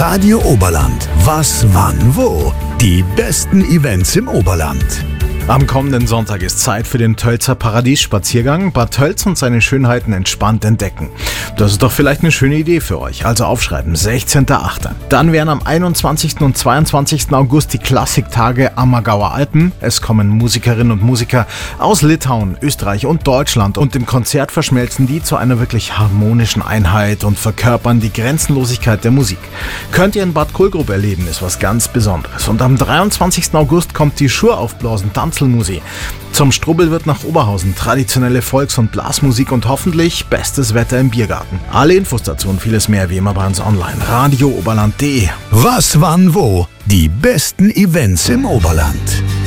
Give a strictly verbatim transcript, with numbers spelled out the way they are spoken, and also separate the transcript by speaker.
Speaker 1: Radio Oberland. Was, wann, wo? Die besten Events im Oberland.
Speaker 2: Am kommenden Sonntag ist Zeit für den Tölzer Paradiesspaziergang. Bad Tölz und seine Schönheiten entspannt entdecken. Das ist doch vielleicht eine schöne Idee für euch. Also aufschreiben, sechzehnter achter Dann wären am einundzwanzigsten und zweiundzwanzigsten August die Klassiktage Ammergauer Alpen. Es kommen Musikerinnen und Musiker aus Litauen, Österreich und Deutschland. Und im Konzert verschmelzen die zu einer wirklich harmonischen Einheit und verkörpern die Grenzenlosigkeit der Musik. Könnt ihr in Bad Kohlgrub erleben, ist was ganz Besonderes. Und am dreiundzwanzigsten August kommt die Schuraufblasen Tanzelmusi. Zum Strubbel wird nach Oberhausen, traditionelle Volks- und Blasmusik und hoffentlich bestes Wetter im Biergarten. Alle Infos dazu und vieles mehr wie immer bei uns online. radio oberland punkt de.
Speaker 1: Was, wann, wo? Die besten Events im Oberland.